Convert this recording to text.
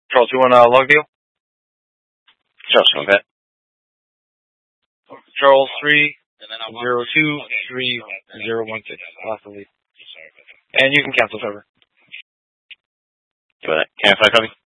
Charles, you want a log deal? Charles, okay. Charles 3023016. Last of lead. And you can cancel server. Got it. Can I fly copy?